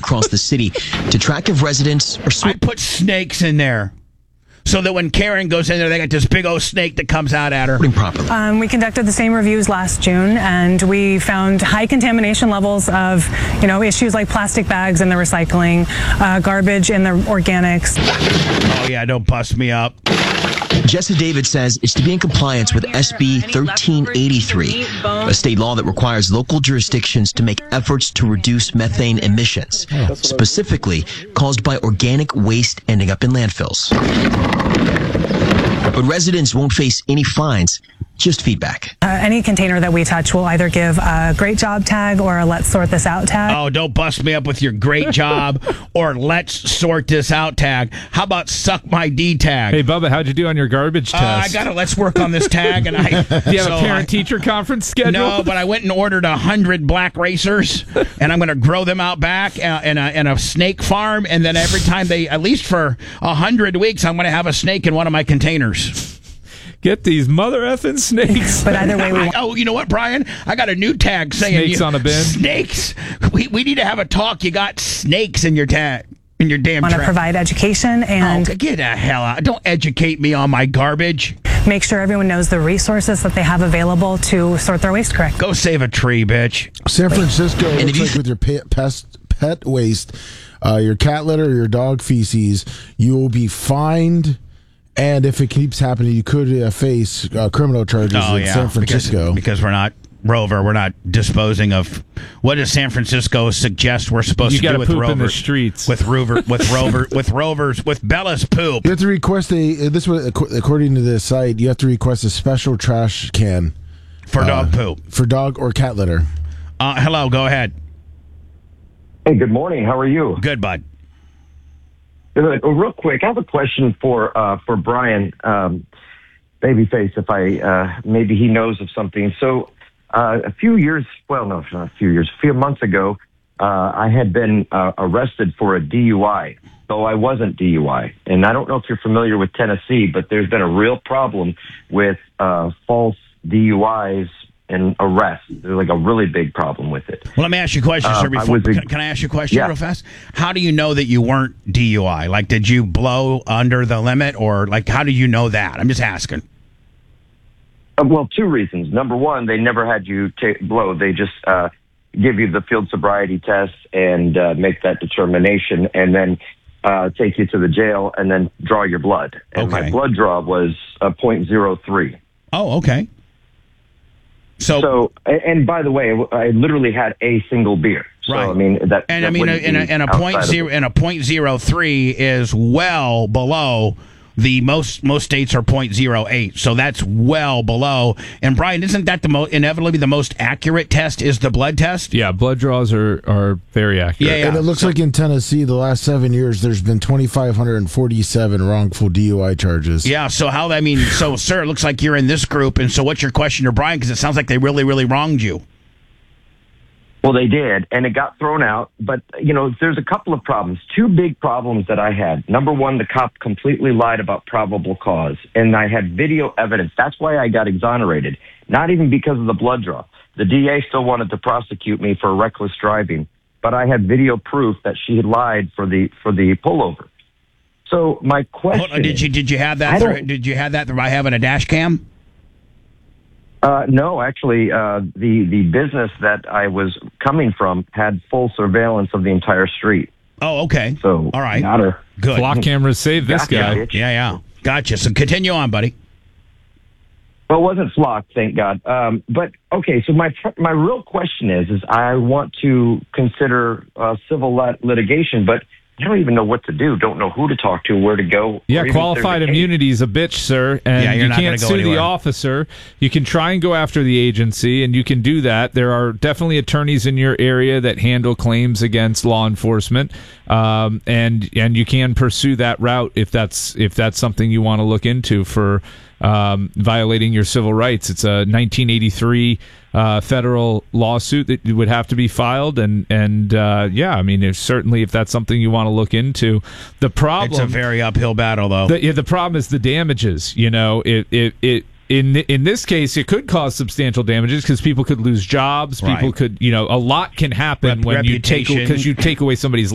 across the city to track if residents are I put snakes in there so that when Karen goes in there, they got this big old snake that comes out at her. Properly. We conducted the same reviews last June, and we found high contamination levels of, issues like plastic bags in the recycling, garbage in the organics. Oh, yeah, don't bust me up. Jessa David says it's to be in compliance with SB 1383, a state law that requires local jurisdictions to make efforts to reduce methane emissions, specifically caused by organic waste ending up in landfills. But residents won't face any fines, just feedback. Any container that we touch will either give a great job tag or a let's sort this out tag. Oh, don't bust me up with your great job or let's sort this out tag. How about suck my D tag? Hey, Bubba, how'd you do on your garbage test? I got to let's work on this tag. And do you have a parent-teacher conference scheduled? No, but I went and ordered 100 black racers, and I'm going to grow them out back in a snake farm, and then every time at least for 100 weeks, I'm going to have a snake in one of my containers. Get these mother effing snakes. But either way, oh, you know what, Brian? I got a new tag saying snakes on a bin. Snakes. We need to have a talk. You got snakes in your tag. In your damn want to trash. provide education and get the hell out. Don't educate me on my garbage. Make sure everyone knows the resources that they have available to sort their waste correctly. Go save a tree, bitch. San Francisco, looks like with your pet waste, your cat litter or your dog feces, you will be fined. And if it keeps happening, you could face criminal charges in San Francisco. Because we're not Rover. We're not disposing of. What does San Francisco suggest we're supposed to do with poop Rover? In the streets. With Rovers, with Bella's poop. You have to request according to the site, you have to request a special trash can. For dog poop. For dog or cat litter. Hello, go ahead. Hey, good morning. How are you? Good, bud. Real quick, I have a question for Brian, Babyface, maybe he knows of something. So a few months ago, I had been arrested for a DUI, though I wasn't DUI. And I don't know if you're familiar with Tennessee, but there's been a real problem with false DUIs and arrests. There's like a really big problem with it. Well, let me ask you a question, sir. Can I ask you a question real fast? How do you know that you weren't DUI? Like, did you blow under the limit, or like, how do you know that? I'm just asking. Well, two reasons. Number one, they never had you blow. They just give you the field sobriety test and make that determination, and then take you to the jail and then draw your blood. And my blood draw was 0.03. Oh, okay. So, and by the way, I literally had a single beer. So, right. I mean, and a 0.03 is well below the most states are 0.08. So that's well below. And Brian, isn't that inevitably the most accurate test is the blood test? Yeah, blood draws are very accurate. Yeah. And it looks like in Tennessee, the last 7 years, there's been 2,547 wrongful DUI charges. Yeah. So sir, it looks like you're in this group. And so what's your question to Brian? Because it sounds like they really, really wronged you. Well, they did, and it got thrown out. But, there's a couple of problems. Two big problems that I had. Number one, the cop completely lied about probable cause, and I had video evidence. That's why I got exonerated, not even because of the blood draw. The DA still wanted to prosecute me for reckless driving, but I had video proof that she had lied for the pullover. So my question did you have that? Did you have that by having a dash cam? No, actually, the business that I was coming from had full surveillance of the entire street. Oh, okay. So, all right. Got her. Good. Flock cameras saved this guy. Yeah. Gotcha. So continue on, buddy. Well, it wasn't flock, thank God. But, okay, so my real question is I want to consider civil litigation, but I don't even know what to do. Don't know who to talk to, where to go. Yeah, qualified immunity is a bitch, sir. And you can't sue the officer. You can try and go after the agency, and you can do that. There are definitely attorneys in your area that handle claims against law enforcement, and you can pursue that route if that's something you want to look into for violating your civil rights. It's a 1983 federal lawsuit that would have to be filed, and I mean, certainly if that's something you want to look into. The problem, it's a very uphill battle, though. The problem is the damages. In this case, it could cause substantial damages because people could lose jobs. People could, a lot can happen when you take away somebody's